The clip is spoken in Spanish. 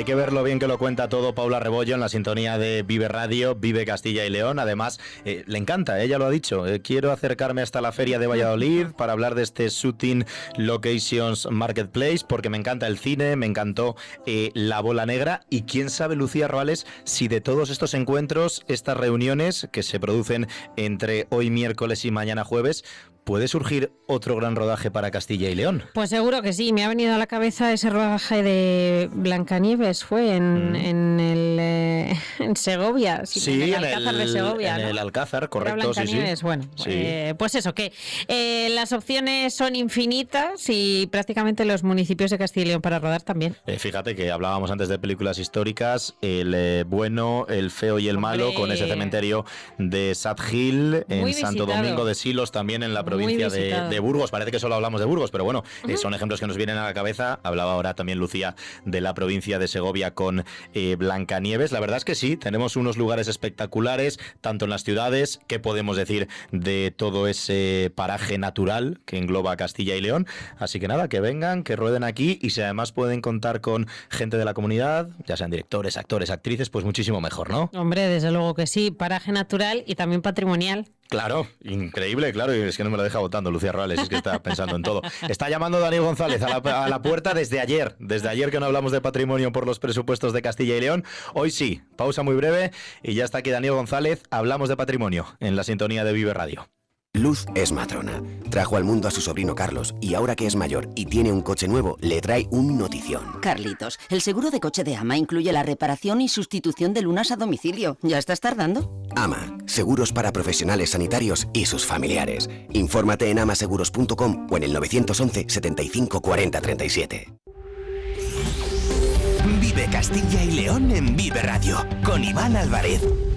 Hay que ver lo bien que lo cuenta todo Paula Rebollo en la sintonía de Vive Radio, Vive Castilla y León. Además, le encanta, ella lo ha dicho. Quiero acercarme hasta la feria de Valladolid para hablar de este Shooting Locations Marketplace, porque me encanta el cine, me encantó La Bola Negra. Y quién sabe, Lucía Roales, si de todos estos encuentros, estas reuniones que se producen entre hoy miércoles y mañana jueves, ¿puede surgir otro gran rodaje para Castilla y León? Pues seguro que sí. Me ha venido a la cabeza ese rodaje de Blancanieves, fue en Segovia. Sí, en el Alcázar de Segovia, en ¿no? el Alcázar, correcto. Sí. Bueno, sí. Pues eso, que las opciones son infinitas y prácticamente los municipios de Castilla y León para rodar también. Fíjate que hablábamos antes de películas históricas, el bueno, el feo y el malo, con ese cementerio de Sad Hill, en Santo Domingo de Silos, también en la provincia de Burgos. Parece que solo hablamos de Burgos, pero bueno, son ejemplos que nos vienen a la cabeza. Hablaba ahora también Lucía de la provincia de Segovia con Blancanieves. La verdad es que sí, tenemos unos lugares espectaculares, tanto en las ciudades, ¿qué podemos decir de todo ese paraje natural que engloba Castilla y León? Así que nada, que vengan, que rueden aquí, y si además pueden contar con gente de la comunidad, ya sean directores, actores, actrices, pues muchísimo mejor, ¿no? Hombre, desde luego que sí, paraje natural y también patrimonial. Claro, increíble, claro, y es que no me lo deja votando Lucía Roales, es que está pensando en todo. Está llamando Daniel González a la puerta desde ayer que no hablamos de patrimonio por los presupuestos de Castilla y León. Hoy sí, pausa muy breve y ya está aquí Daniel González, hablamos de patrimonio en la sintonía de Vive Radio. Luz es matrona. Trajo al mundo a su sobrino Carlos y ahora que es mayor y tiene un coche nuevo, le trae un notición. Carlitos, el seguro de coche de Ama incluye la reparación y sustitución de lunas a domicilio. ¿Ya estás tardando? Ama, seguros para profesionales sanitarios y sus familiares. Infórmate en amaseguros.com o en el 911 75 40 37. Vive Castilla y León en Vive Radio, con Iván Álvarez.